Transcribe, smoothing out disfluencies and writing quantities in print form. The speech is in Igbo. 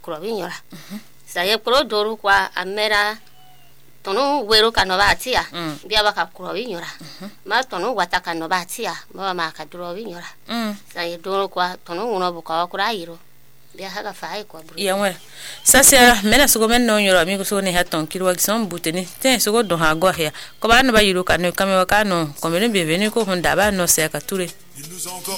kurobinyora saye pro doru kwa amera tonu wero kanobatia bia baka kurobinyora ma tonu wataka nobatia ma maka kurobinyora saye doru kwa tonu uno buka kurayiro bia haga fai kwa bru yanwe sasa mena sugo men no nyoro mi ko so ne haton kirwa gison buteni ten sugo do ha go hia ko ba no ba yiro kanu kamewa kanu ko mene bebe ni ko honda ba no se ka ture